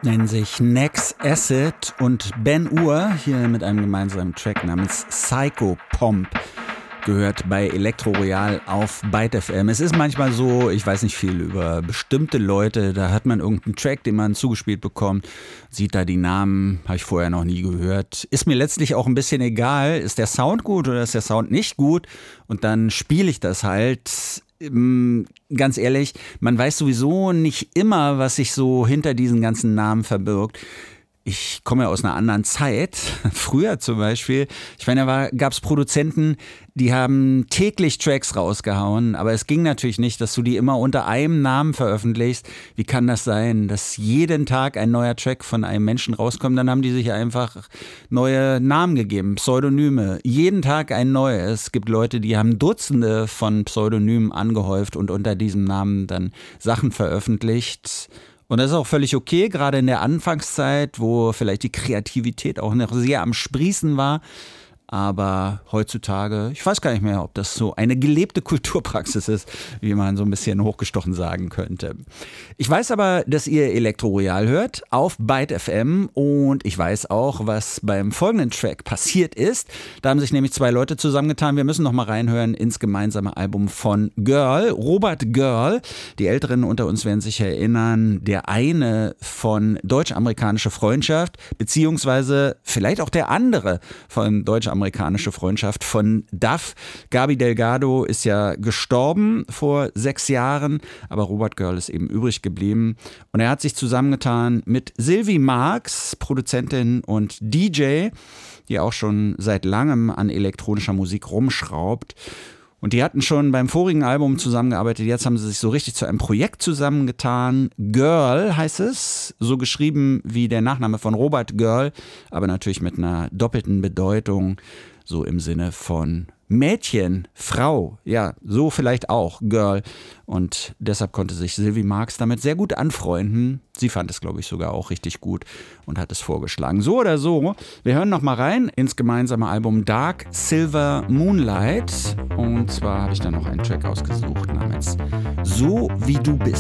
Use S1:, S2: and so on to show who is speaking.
S1: nennen sich Nex Acid und Ben Ur, hier mit einem gemeinsamen Track namens Psycho Pomp. Gehört bei Elektro Royal auf Byte FM. Es ist manchmal so, ich weiß nicht viel über bestimmte Leute, da hat man irgendeinen Track, den man zugespielt bekommt, sieht da die Namen, habe ich vorher noch nie gehört. Ist mir letztlich auch ein bisschen egal, ist der Sound gut oder ist der Sound nicht gut? Und dann spiele ich das halt. Ganz ehrlich, man weiß sowieso nicht immer, was sich so hinter diesen ganzen Namen verbirgt. Ich komme ja aus einer anderen Zeit, früher zum Beispiel. Ich meine, da gab es Produzenten, die haben täglich Tracks rausgehauen, aber es ging natürlich nicht, dass du die immer unter einem Namen veröffentlichst. Wie kann das sein, dass jeden Tag ein neuer Track von einem Menschen rauskommt? Dann haben die sich einfach neue Namen gegeben, Pseudonyme. Jeden Tag ein neues. Es gibt Leute, die haben Dutzende von Pseudonymen angehäuft und unter diesem Namen dann Sachen veröffentlicht. Und das ist auch völlig okay, gerade in der Anfangszeit, wo vielleicht die Kreativität auch noch sehr am Sprießen war. Aber heutzutage, ich weiß gar nicht mehr, ob das so eine gelebte Kulturpraxis ist, wie man so ein bisschen hochgestochen sagen könnte. Ich weiß aber, dass ihr Elektro Royal hört auf Byte FM und ich weiß auch, was beim folgenden Track passiert ist. Da haben sich nämlich zwei Leute zusammengetan. Wir müssen noch mal reinhören ins gemeinsame Album von Girl, Robert Girl. Die Älteren unter uns werden sich erinnern, der eine von Deutsch-Amerikanische Freundschaft, beziehungsweise vielleicht auch der andere von Deutsch-Amerikanische Freundschaft von DAF. Gabi Delgado ist ja gestorben vor 6 Jahren, aber Robert Girl ist eben übrig geblieben. Und er hat sich zusammengetan mit Sylvie Marx, Produzentin und DJ, die auch schon seit langem an elektronischer Musik rumschraubt. Und die hatten schon beim vorigen Album zusammengearbeitet, jetzt haben sie sich so richtig zu einem Projekt zusammengetan. Girl heißt es, so geschrieben wie der Nachname von Robert Girl, aber natürlich mit einer doppelten Bedeutung, so im Sinne von Mädchen, Frau, ja, so vielleicht auch, Girl. Und deshalb konnte sich Sylvie Marx damit sehr gut anfreunden. Sie fand es, glaube ich, sogar auch richtig gut und hat es vorgeschlagen. So oder so, wir hören noch mal rein ins gemeinsame Album Dark Silver Moonlight. Und zwar habe ich da noch einen Track ausgesucht namens So wie du bist.